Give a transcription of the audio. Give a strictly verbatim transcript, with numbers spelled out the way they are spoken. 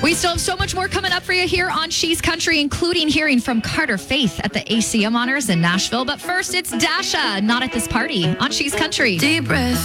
We still have so much more coming up for you here on She's Country, including hearing from Carter Faith at the A C M Honors in Nashville. But first, it's Dasha, Not at This Party on She's Country. Deep breath.